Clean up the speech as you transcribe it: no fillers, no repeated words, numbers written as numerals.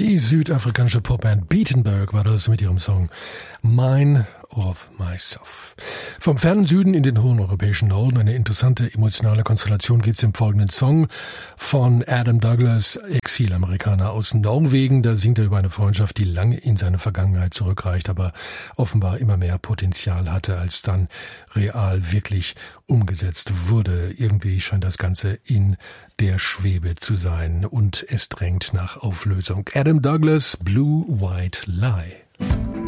Die südafrikanische Popband Beatenberg war das mit ihrem Song Mine of Myself. Vom fernen Süden in den hohen europäischen Norden, eine interessante emotionale Konstellation gibt's im folgenden Song von Adam Douglas, Exilamerikaner aus Norwegen. Da singt er über eine Freundschaft, die lange in seine Vergangenheit zurückreicht, aber offenbar immer mehr Potenzial hatte, als dann real wirklich umgesetzt wurde. Irgendwie scheint das Ganze in der Schwebe zu sein und es drängt nach Auflösung. Adam Douglas, Blue White Lie.